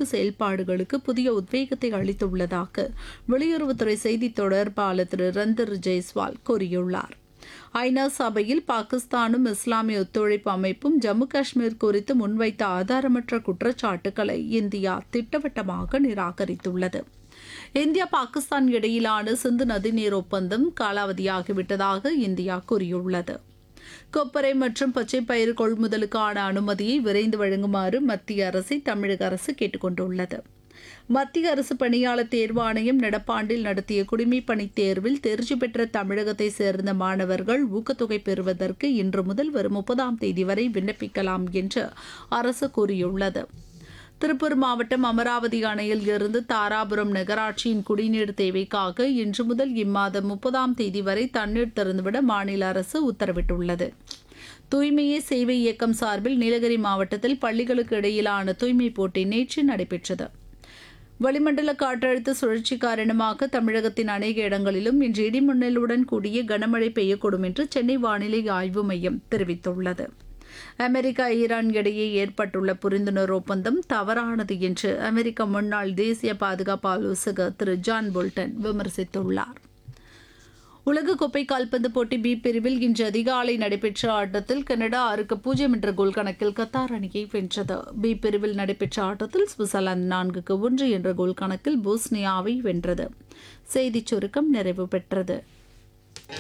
கூட்டு செயல்பாடுகளுக்கு புதிய உத்வேகத்தை அளித்துள்ளதாக வெளியுறவுத்துறை செய்தித் தொடர்பாளர் திரு ரந்தர் ஜெய்ஸ்வால் கூறியுள்ளார். ஐநா சபையில் பாகிஸ்தானும் இஸ்லாமிய ஒத்துழைப்பு அமைப்பும் ஜம்மு காஷ்மீர் குறித்து முன்வைத்த ஆதாரமற்ற குற்றச்சாட்டுக்களை இந்தியா திட்டவட்டமாக நிராகரித்துள்ளது. இந்தியா பாகிஸ்தான் இடையிலான சிந்து நதிநீர் ஒப்பந்தம் காலாவதியாகிவிட்டதாக இந்தியா கூறியுள்ளது. கொப்பரை மற்றும் பச்சை பயிர் கொள்முதலுக்கான அனுமதியை விரைந்து வழங்குமாறு மத்திய அரசை தமிழக அரசு கேட்டுக் கொண்டுள்ளது. மத்திய அரசு பணியாளர் தேர்வாணையம் நடப்பாண்டில் நடத்திய குடிமைப் பணித் தேர்வில் தேர்ச்சி பெற்ற தமிழகத்தை சேர்ந்த மாணவர்கள் ஊக்கத்தொகை பெறுவதற்கு இன்று முதல் வரும் 30ஆம் தேதி வரை விண்ணப்பிக்கலாம் என்று அரசு கூறியுள்ளது. திருப்பூர் மாவட்டம் அமராவதி அணையில் இருந்து தாராபுரம் நகராட்சியின் குடிநீர் தேவைக்காக இன்று முதல் இம்மாதம் 30ஆம் தேதி வரை தண்ணீர் திறந்துவிட மாநில அரசு உத்தரவிட்டுள்ளது. தூய்மையே சேவை இயக்கம் சார்பில் நீலகிரி மாவட்டத்தில் பள்ளிகளுக்கு இடையிலான தூய்மை போட்டி நேற்று நடைபெற்றது. வளிமண்டல காற்றழுத்த சுழற்சி காரணமாக தமிழகத்தின் அநேக இடங்களிலும் இன்று இடிமின்னலுடன் கூடிய கனமழை பெய்யக்கூடும் என்று சென்னை வானிலை ஆய்வு மையம் தெரிவித்துள்ளது. அமெரிக்கா ஈரான் இடையே ஏற்பட்டுள்ள புரிந்துணர்வு ஒப்பந்தம் தவறானது என்று அமெரிக்க முன்னாள் தேசிய பாதுகாப்பு ஆலோசகர் திரு ஜான் போல்டன் விமர்சித்துள்ளார். உலகக்கோப்பை கால்பந்து போட்டி பி பிரிவில் இன்று அதிகாலை நடைபெற்ற ஆட்டத்தில் கனடா 6-0 என்ற கோல் கணக்கில் கத்தார் அணியை வென்றது. பி பிரிவில் நடைபெற்ற ஆட்டத்தில் சுவிட்சர்லாந்து 4-1 என்ற கோல் கணக்கில் போஸ்னியாவை வென்றது. செய்திச் சுருக்கம் நிறைவு பெற்றது.